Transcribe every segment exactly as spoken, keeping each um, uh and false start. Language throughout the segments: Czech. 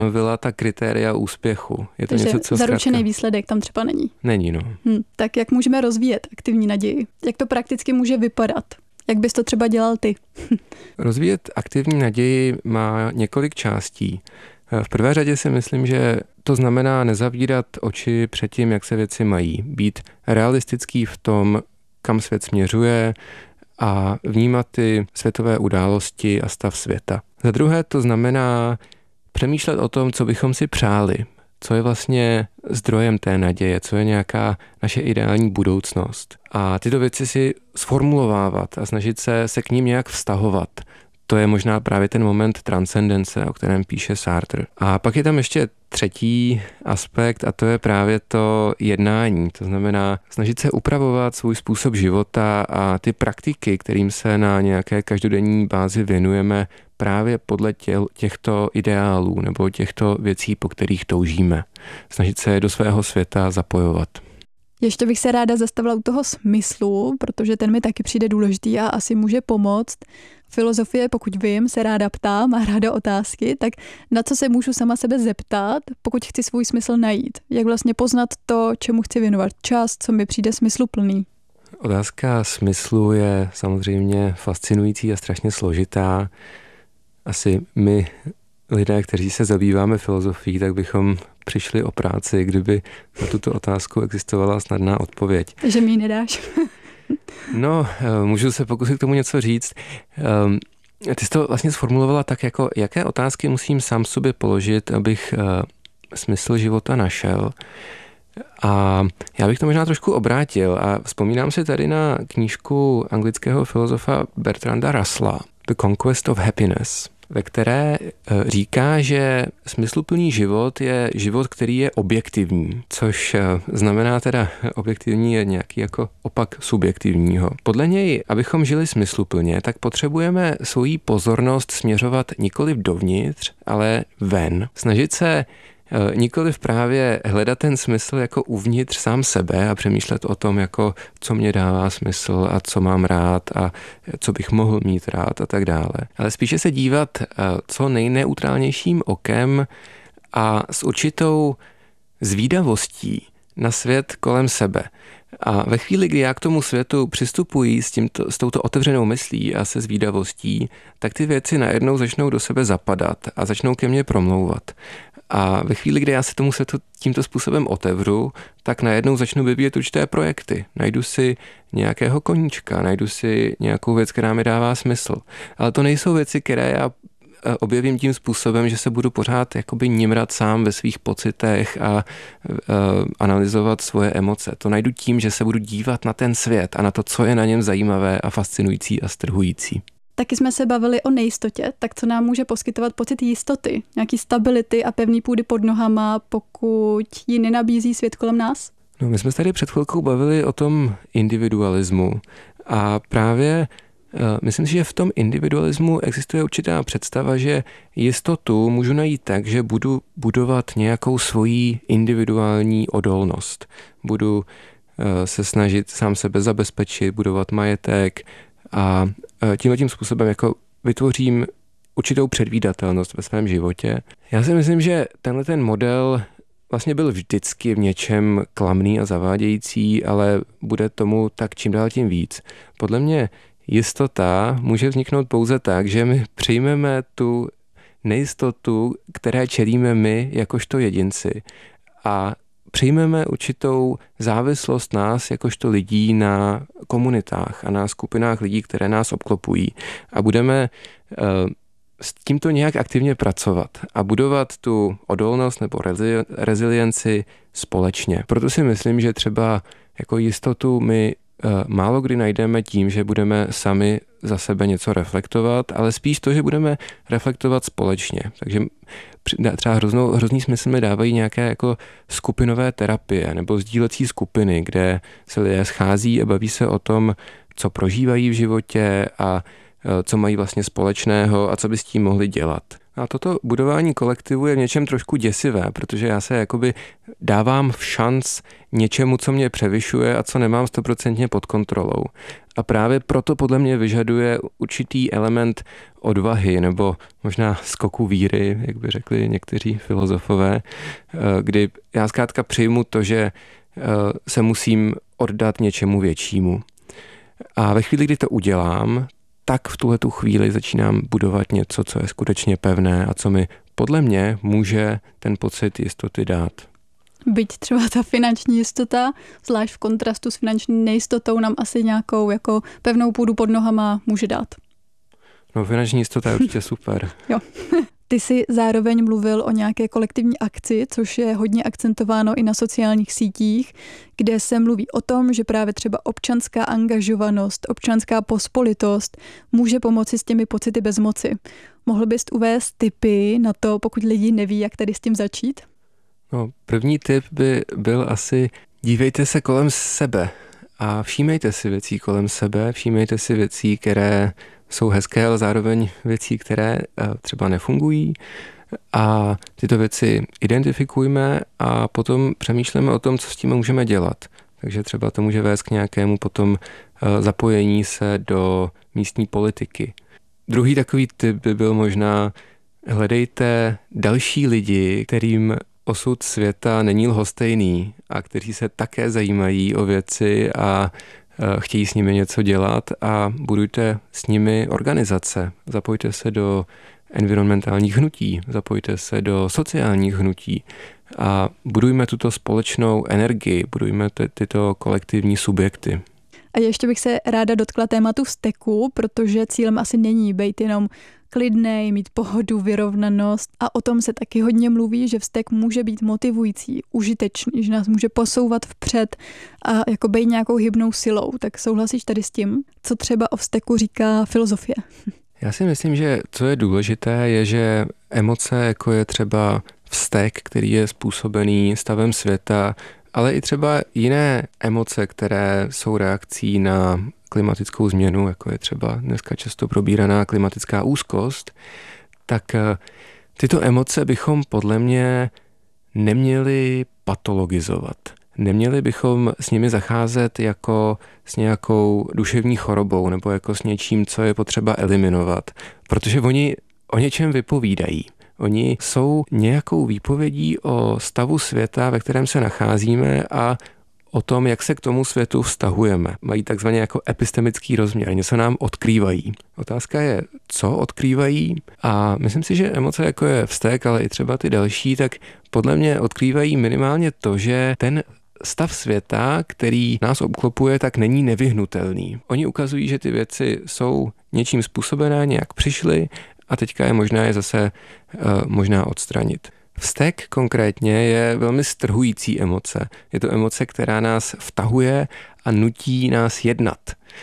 byla ta kritéria úspěchu. Je to Takže něco, co zaručený zkrátka výsledek tam třeba není. Není, no. Hm, tak jak můžeme rozvíjet aktivní naději? Jak to prakticky může vypadat? Jak bys to třeba dělal ty? Rozvíjet aktivní naději má několik částí. V prvé řadě si myslím, že to znamená nezavírat oči před tím, jak se věci mají. Být realistický v tom, kam svět směřuje a vnímat ty světové události a stav světa. Za druhé to znamená přemýšlet o tom, co bychom si přáli, co je vlastně zdrojem té naděje, co je nějaká naše ideální budoucnost. A tyto věci si sformulovávat a snažit se, se k ním nějak vztahovat. To je možná právě ten moment transcendence, o kterém píše Sartre. A pak je tam ještě třetí aspekt a to je právě to jednání. To znamená snažit se upravovat svůj způsob života a ty praktiky, kterým se na nějaké každodenní bázi věnujeme, právě podle těl, těchto ideálů nebo těchto věcí, po kterých toužíme. Snažit se je do svého světa zapojovat. Ještě bych se ráda zastavila u toho smyslu, protože ten mi taky přijde důležitý a asi může pomoct. Filozofie, pokud vím, se ráda ptá, má ráda otázky, tak na co se můžu sama sebe zeptat, pokud chci svůj smysl najít? Jak vlastně poznat to, čemu chci věnovat čas, co mi přijde smysluplný? Otázka smyslu je samozřejmě fascinující a strašně složitá. Asi my, lidé, kteří se zabýváme filozofií, tak bychom přišli o práci, kdyby na tuto otázku existovala snadná odpověď. Že mi ji nedáš? No, můžu se pokusit k tomu něco říct. Ty jsi to vlastně sformulovala tak, jako jaké otázky musím sám sobě položit, abych smysl života našel. A já bych to možná trošku obrátil a vzpomínám si tady na knížku anglického filozofa Bertranda Russella The Conquest of Happiness, ve které říká, že smysluplný život je život, který je objektivní, což znamená teda objektivní je nějaký jako opak subjektivního. Podle něj, abychom žili smysluplně, tak potřebujeme svoji pozornost směřovat nikoli dovnitř, ale ven. Snažit se nikoliv právě hledat ten smysl jako uvnitř sám sebe a přemýšlet o tom, jako co mě dává smysl a co mám rád a co bych mohl mít rád a tak dále. Ale spíše se dívat co nejneutrálnějším okem a s určitou zvídavostí na svět kolem sebe. A ve chvíli, kdy já k tomu světu přistupuji s, tímto, s touto otevřenou myslí a se zvídavostí, tak ty věci najednou začnou do sebe zapadat a začnou ke mně promlouvat. A ve chvíli, kdy já se tomu světu tímto způsobem otevřu, tak najednou začnu vyvíjet určité projekty. Najdu si nějakého koníčka, najdu si nějakou věc, která mi dává smysl. Ale to nejsou věci, které já objevím tím způsobem, že se budu pořád jakoby nimrat sám ve svých pocitech a, a analyzovat svoje emoce. To najdu tím, že se budu dívat na ten svět a na to, co je na něm zajímavé a fascinující a strhující. Taky jsme se bavili o nejistotě, tak co nám může poskytovat pocit jistoty, nějaký stability a pevný půdy pod nohama, pokud ji nenabízí svět kolem nás? No, my jsme se tady před chvilkou bavili o tom individualismu a právě myslím si, že v tom individualismu existuje určitá představa, že jistotu můžu najít tak, že budu budovat nějakou svoji individuální odolnost. Budu se snažit sám sebe zabezpečit, budovat majetek a tímhle tím způsobem jako vytvořím určitou předvídatelnost ve svém životě. Já si myslím, že tenhle ten model vlastně byl vždycky v něčem klamný a zavádějící, ale bude tomu tak čím dál tím víc. Podle mě jistota může vzniknout pouze tak, že my přijmeme tu nejistotu, které čelíme my jakožto jedinci a přijmeme určitou závislost nás jakožto lidí na komunitách a na skupinách lidí, které nás obklopují a budeme uh, s tímto nějak aktivně pracovat a budovat tu odolnost nebo rezi- rezilienci společně. Proto si myslím, že třeba jako jistotu my málo kdy najdeme tím, že budeme sami za sebe něco reflektovat, ale spíš to, že budeme reflektovat společně. Takže třeba hroznou, hrozný smysl mi dávají nějaké jako skupinové terapie nebo sdílecí skupiny, kde se lidé schází a baví se o tom, co prožívají v životě a co mají vlastně společného a co by s tím mohli dělat. A toto budování kolektivu je v něčem trošku děsivé, protože já se jakoby dávám v šanc něčemu, co mě převyšuje a co nemám stoprocentně pod kontrolou. A právě proto podle mě vyžaduje určitý element odvahy nebo možná skoku víry, jak by řekli někteří filozofové, kdy já zkrátka přijmu to, že se musím oddat něčemu většímu. A ve chvíli, kdy to udělám, tak v tuhletu chvíli začínám budovat něco, co je skutečně pevné a co mi podle mě může ten pocit jistoty dát. Byť třeba ta finanční jistota, zvlášť v kontrastu s finanční nejistotou, nám asi nějakou jako pevnou půdu pod nohama může dát. No, finanční jistota je určitě super. Jo. Ty jsi zároveň mluvil o nějaké kolektivní akci, což je hodně akcentováno i na sociálních sítích, kde se mluví o tom, že právě třeba občanská angažovanost, občanská pospolitost může pomoci s těmi pocity bezmoci. Mohl bys uvést tipy na to, pokud lidi neví, jak tady s tím začít? No, první tip by byl asi dívejte se kolem sebe a všímejte si věcí kolem sebe, všímejte si věcí, které jsou hezké, ale zároveň věcí, které třeba nefungují, a tyto věci identifikujme a potom přemýšlíme o tom, co s tím můžeme dělat. Takže třeba to může vést k nějakému potom zapojení se do místní politiky. Druhý takový tip by byl možná hledejte další lidi, kterým osud světa není lhostejný a kteří se také zajímají o věci a chtějí s nimi něco dělat, a budujte s nimi organizace. Zapojte se do environmentálních hnutí, zapojte se do sociálních hnutí a budujme tuto společnou energii, budujme ty, tyto kolektivní subjekty. A ještě bych se ráda dotkla tématu vzteku, protože cílem asi není být jenom klidnej, mít pohodu, vyrovnanost, a o tom se taky hodně mluví, že vztek může být motivující, užitečný, že nás může posouvat vpřed a jako být nějakou hybnou silou. Tak souhlasíš tady s tím, co třeba o vzteku říká filozofie? Já si myslím, že co je důležité, je, že emoce, jako je třeba vztek, který je způsobený stavem světa, ale i třeba jiné emoce, které jsou reakcí na klimatickou změnu, jako je třeba dneska často probíraná klimatická úzkost, tak tyto emoce bychom podle mě neměli patologizovat. Neměli bychom s nimi zacházet jako s nějakou duševní chorobou nebo jako s něčím, co je potřeba eliminovat, protože oni o něčem vypovídají. Oni jsou nějakou výpovědí o stavu světa, ve kterém se nacházíme, a o tom, jak se k tomu světu vztahujeme. Mají takzvaně jako epistemický rozměr, něco nám odkrývají. Otázka je, co odkrývají, a myslím si, že emoce, jako je vztek, ale i třeba ty další, tak podle mě odkrývají minimálně to, že ten stav světa, který nás obklopuje, tak není nevyhnutelný. Oni ukazují, že ty věci jsou něčím způsobené, nějak přišly, a teďka je možná je zase uh, možná odstranit. Vztek konkrétně je velmi strhující emoce. Je to emoce, která nás vtahuje a nutí nás jednat.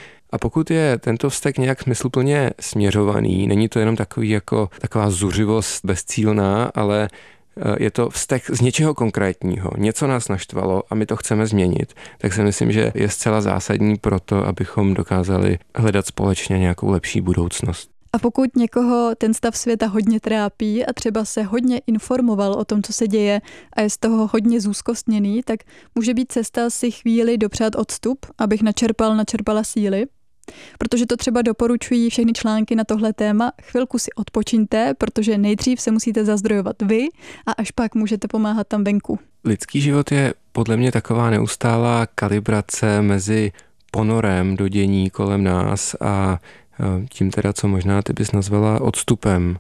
A pokud je tento vztek nějak smysluplně směřovaný, není to jenom takový jako taková zuřivost bezcílná, ale je to vztek z něčeho konkrétního. Něco nás naštvalo a my to chceme změnit, tak si myslím, že je zcela zásadní pro to, abychom dokázali hledat společně nějakou lepší budoucnost. A pokud někoho ten stav světa hodně trápí a třeba se hodně informoval o tom, co se děje, a je z toho hodně zúzkostněný, tak může být cesta si chvíli dopřát odstup, abych načerpal, načerpala síly. Protože to třeba doporučují všechny články na tohle téma. Chvilku si odpočiňte, protože nejdřív se musíte zazdrojovat vy a až pak můžete pomáhat tam venku. Lidský život je podle mě taková neustálá kalibrace mezi ponorem do dění kolem nás a tím teda, co možná ty bys nazvala odstupem.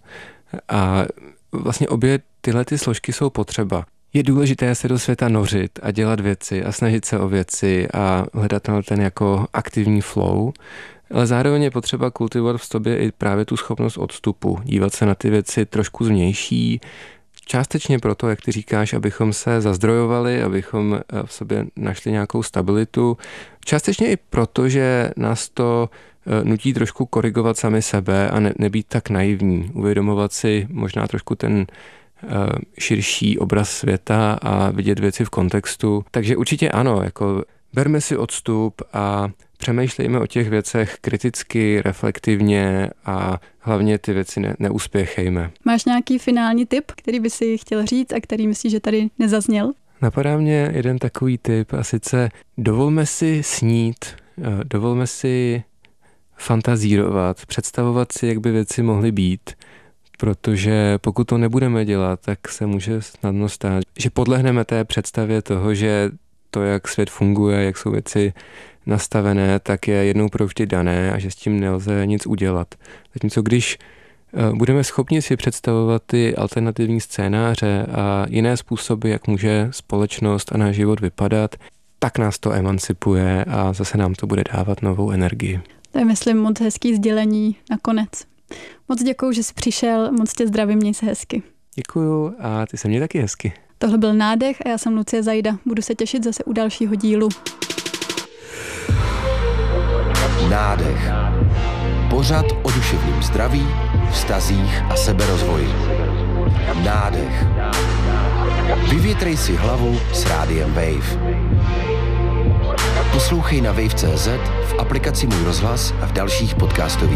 A vlastně obě tyhle ty složky jsou potřeba. Je důležité se do světa nořit a dělat věci a snažit se o věci a hledat ten jako aktivní flow, ale zároveň je potřeba kultivovat v sobě i právě tu schopnost odstupu, dívat se na ty věci trošku zvnější, částečně proto, jak ty říkáš, abychom se zazdrojovali, abychom v sobě našli nějakou stabilitu, částečně i proto, že nás to nutí trošku korigovat sami sebe a ne, nebýt tak naivní, uvědomovat si možná trošku ten širší obraz světa a vidět věci v kontextu. Takže určitě ano, jako berme si odstup a přemýšlejme o těch věcech kriticky, reflektivně a hlavně ty věci ne, neuspěchejme. Máš nějaký finální tip, který by si chtěl říct a který myslíš, že tady nezazněl? Napadá mě jeden takový tip, a sice dovolme si snít, dovolme si fantazírovat, představovat si, jak by věci mohly být, protože pokud to nebudeme dělat, tak se může snadno stát, že podlehneme té představě toho, že to, jak svět funguje, jak jsou věci nastavené, tak je jednou provždy dané a že s tím nelze nic udělat. Zatímco když budeme schopni si představovat ty alternativní scénáře a jiné způsoby, jak může společnost a náš život vypadat, tak nás to emancipuje a zase nám to bude dávat novou energii. To je, myslím, moc hezký sdělení nakonec. Moc děkuju, že jsi přišel, moc tě zdravím, měj se hezky. Děkuju a ty se mě taky hezky. Tohle byl Nádech a já jsem Lucie Zajda. Budu se těšit zase u dalšího dílu. Nádech. Pořad o duševním zdraví, vztazích a seberozvoji. Nádech. Vyvětrej si hlavu s rádiem Wave. Poslouchej na wave tečka cé zet, v aplikaci Můj rozhlas a v dalších podcastových